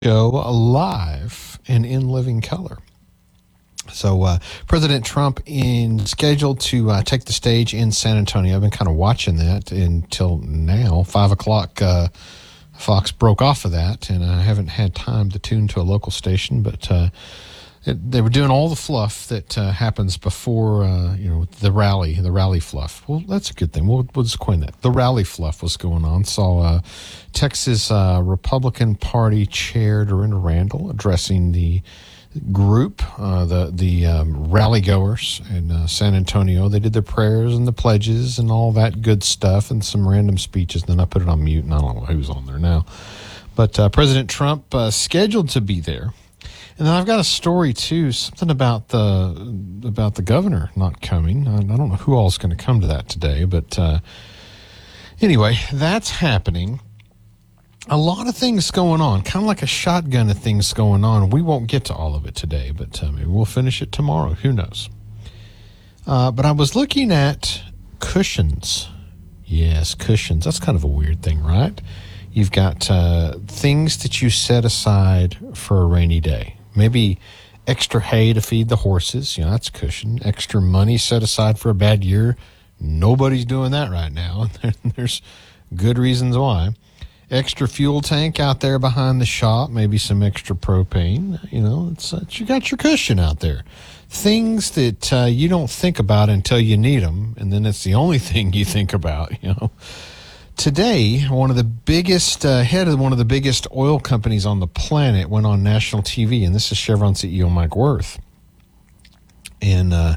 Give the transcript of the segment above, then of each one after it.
Show live and in living color. So President Trump is scheduled to take the stage in San Antonio. I've been kind of watching that until now. 5 o'clock, Fox broke off of that, and I haven't had time to tune to a local station, but they were doing all the fluff that happens before, the rally fluff. Well, that's a good thing. We'll just coin that. The rally fluff was going on. Saw Texas Republican Party Chair Dorinda Randall addressing the group, the rally goers in San Antonio. They did their prayers and the pledges and all that good stuff and some random speeches. Then I put it on mute, and I don't know who's on there now. But President Trump scheduled to be there. And then I've got a story, too, something about the governor not coming. I don't know who all is going to come to that today. But anyway, that's happening. A lot of things going on, kind of like a shotgun of things going on. We won't get to all of it today, but maybe we'll finish it tomorrow. Who knows? But I was looking at cushions. Yes, cushions. That's kind of a weird thing, right? You've got things that you set aside for a rainy day. Maybe extra hay to feed the horses. That's a cushion. Extra money set aside for a bad year. Nobody's doing that right now. There's good reasons why. Extra fuel tank out there behind the shop, maybe some extra propane. You got your cushion out there. Things that you don't think about until you need them, and then it's the only thing you think about. Today, one of the biggest head of one of the biggest oil companies on the planet went on national TV, and this is Chevron CEO Mike Wirth, and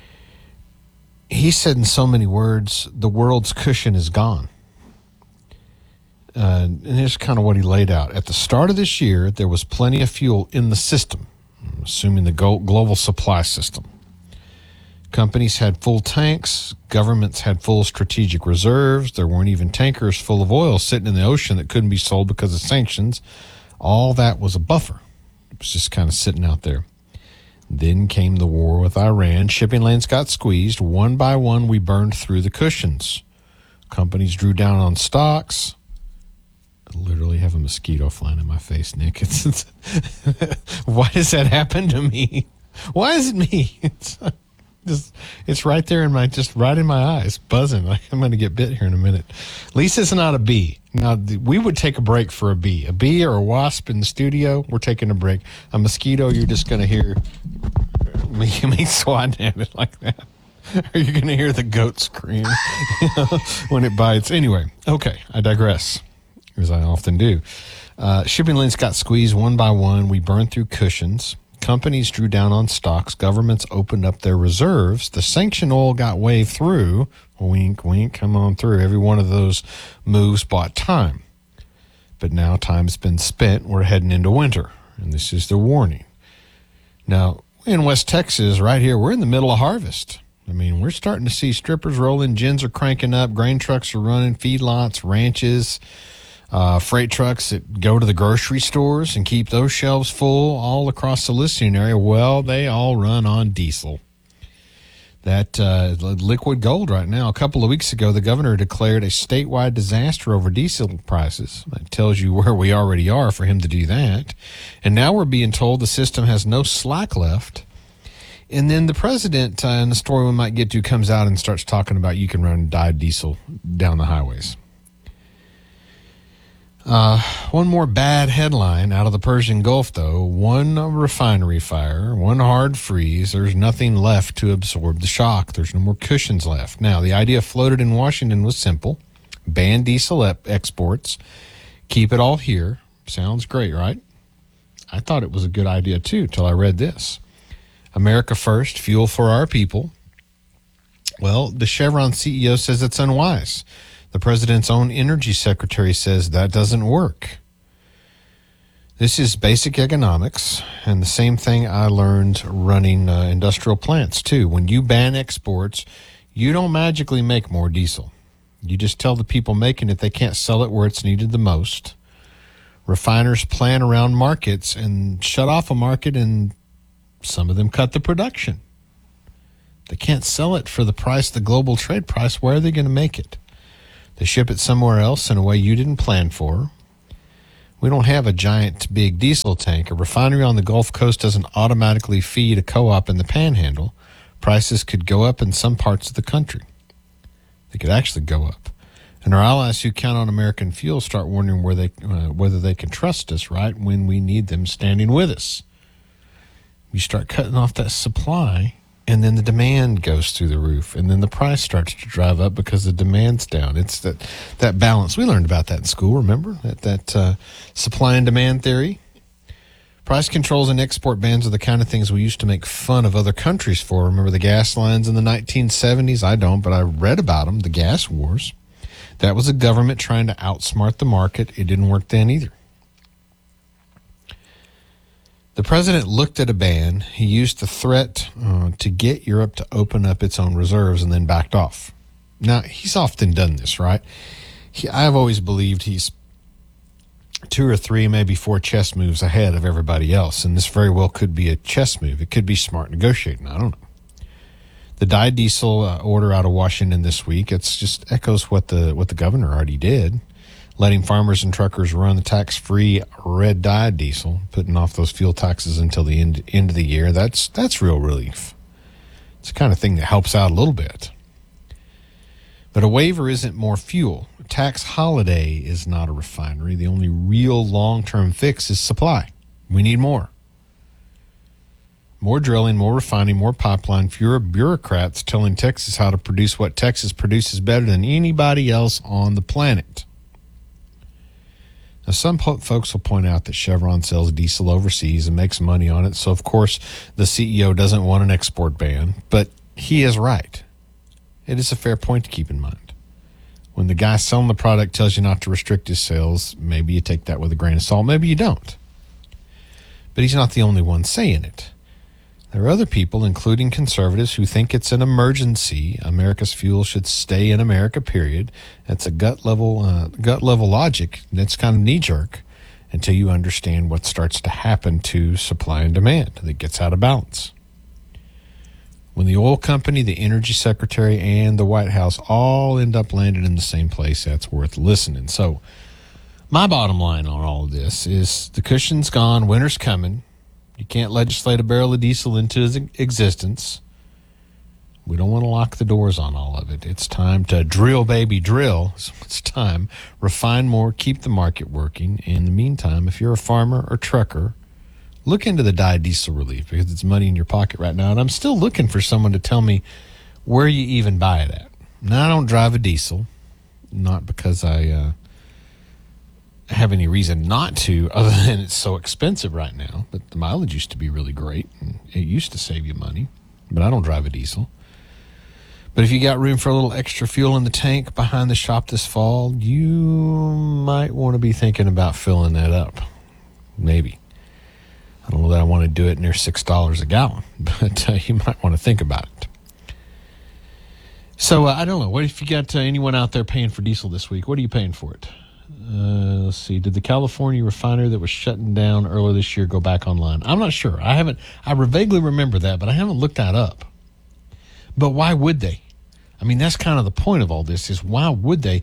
he said in so many words, the world's cushion is gone. And here's kind of what he laid out. At the start of this year, there was plenty of fuel in the system, assuming the global supply system. Companies had full tanks. Governments had full strategic reserves. There weren't even tankers full of oil sitting in the ocean that couldn't be sold because of sanctions. All that was a buffer. It was just kind of sitting out there. Then came the war with Iran. Shipping lanes got squeezed. One by one, we burned through the cushions. Companies drew down on stocks. I literally have a mosquito flying in my face, Nick. Why does that happen to me? Why is it me? It's right there right in my eyes, buzzing. I'm going to get bit here in a minute. Lisa's not a bee. Now, we would take a break for a bee. A bee or a wasp in the studio, we're taking a break. A mosquito, you're just going to hear me swatting at it like that. Or you're going to hear the goat scream when it bites. Anyway, okay, I digress, as I often do. Shipping lanes got squeezed one by one. We burned through cushions. Companies drew down on stocks. Governments opened up their reserves. The sanctioned oil got waved through. Wink, wink, come on through. Every one of those moves bought time. But now time's been spent. We're heading into winter, and this is the warning. Now, in West Texas, right here, we're in the middle of harvest. I mean, we're starting to see strippers rolling, gins are cranking up, grain trucks are running, feedlots, ranches, freight trucks that go to the grocery stores and keep those shelves full all across the listening area. Well, they all run on diesel. That liquid gold right now. A couple of weeks ago, the governor declared a statewide disaster over diesel prices. That tells you where we already are for him to do that. And now we're being told the system has no slack left. And then the president, in the story we might get to, comes out and starts talking about you can run dyed diesel down the highways. One more bad headline out of the Persian Gulf, though. One refinery fire, one hard freeze. There's nothing left to absorb the shock. There's no more cushions left. Now, the idea floated in Washington was simple. Ban diesel exports. Keep it all here. Sounds great, right? I thought it was a good idea, too, till I read this. America first, fuel for our people. Well, the Chevron CEO says it's unwise. The president's own energy secretary says that doesn't work. This is basic economics, and the same thing I learned running industrial plants, too. When you ban exports, you don't magically make more diesel. You just tell the people making it they can't sell it where it's needed the most. Refiners plan around markets and shut off a market, and some of them cut the production. They can't sell it for the price, the global trade price. Where are they going to make it? They ship it somewhere else in a way you didn't plan for. We don't have a giant big diesel tank. A refinery on the Gulf Coast doesn't automatically feed a co-op in the Panhandle. Prices could go up in some parts of the country. They could actually go up. And our allies who count on American fuel start wondering whether they can trust us, right, when we need them standing with us. You start cutting off that supply, and then the demand goes through the roof, and then the price starts to drive up because the demand's down. It's that balance. We learned about that in school, remember? That supply and demand theory. Price controls and export bans are the kind of things we used to make fun of other countries for. Remember the gas lines in the 1970s? I don't, but I read about them, the gas wars. That was a government trying to outsmart the market. It didn't work then either. The president looked at a ban. He used the threat to get Europe to open up its own reserves and then backed off. Now, he's often done this, right? I've always believed he's 2 or 3, maybe 4 chess moves ahead of everybody else, and this very well could be a chess move. It could be smart negotiating. I don't know. The dyed diesel order out of Washington this week, it's just echoes what the governor already did, letting farmers and truckers run the tax-free red dyed diesel, putting off those fuel taxes until the end of the year. That's real relief. It's the kind of thing that helps out a little bit. But a waiver isn't more fuel. A tax holiday is not a refinery. The only real long-term fix is supply. We need more. More drilling, more refining, more pipeline, fewer bureaucrats telling Texas how to produce what Texas produces better than anybody else on the planet. Now, some folks will point out that Chevron sells diesel overseas and makes money on it, so of course the CEO doesn't want an export ban, but he is right. It is a fair point to keep in mind. When the guy selling the product tells you not to restrict his sales, maybe you take that with a grain of salt, maybe you don't. But he's not the only one saying it. There are other people, including conservatives, who think it's an emergency. America's fuel should stay in America, period. That's a gut level logic. That's kind of knee-jerk until you understand what starts to happen to supply and demand that gets out of balance. When the oil company, the energy secretary, and the White House all end up landing in the same place, that's worth listening. So my bottom line on all of this is the cushion's gone, winter's coming. You can't legislate a barrel of diesel into existence. We don't want to lock the doors on all of it. It's time to drill, baby, drill. It's time. Refine more, keep the market working. In the meantime, if you're a farmer or trucker, look into the dyed diesel relief because it's money in your pocket right now. And I'm still looking for someone to tell me where you even buy it at. Now, I don't drive a diesel, not because I have any reason not to other than it's so expensive right now, but the mileage used to be really great and it used to save you money, but I don't drive a diesel. But if you got room for a little extra fuel in the tank behind the shop this fall, you might want to be thinking about filling that up. Maybe. I don't know that I want to do it near $6 a gallon, but you might want to think about it. So I don't know. What if you got anyone out there paying for diesel this week? What are you paying for it? Let's see. Did the California refinery that was shutting down earlier this year go back online? I'm not sure. I vaguely remember that, but I haven't looked that up. But why would they? I mean, that's kind of the point of all this is why would they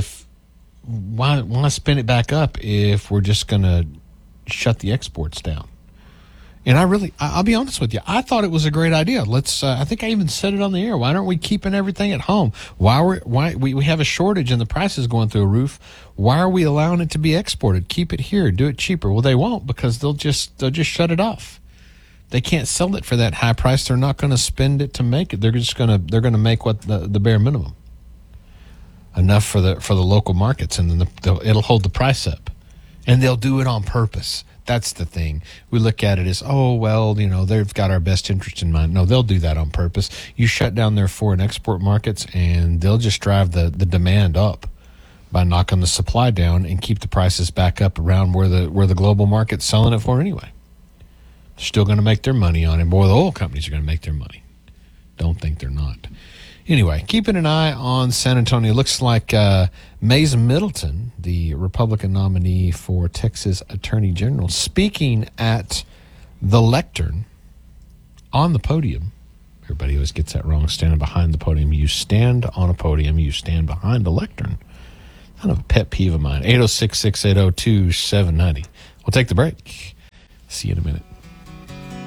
why spin it back up if we're just going to shut the exports down? And I'll be honest with you, I thought it was a great idea. I think I even said it on the air. Why aren't we keeping everything at home? Why we have a shortage and the price is going through a roof? Why are we allowing it to be exported? Keep it here, do it cheaper. Well, they won't because they'll just shut it off. They can't sell it for that high price. They're not going to spend it to make it. They're going to make what the bare minimum. Enough for the local markets, and then it'll hold the price up. And they'll do it on purpose. That's the thing. We look at it as, they've got our best interest in mind. No, they'll do that on purpose. You shut down their foreign export markets, and they'll just drive the demand up by knocking the supply down and keep the prices back up around where the global market's selling it for anyway. They're still going to make their money on it. Boy, the oil companies are going to make their money. Don't think they're not. Anyway, keeping an eye on San Antonio. Looks like Mays Middleton, the Republican nominee for Texas Attorney General, speaking at the lectern on the podium. Everybody always gets that wrong, standing behind the podium. You stand on a podium. You stand behind a lectern. kind of a pet peeve of mine. 806-680-2790. We'll take the break. See you in a minute.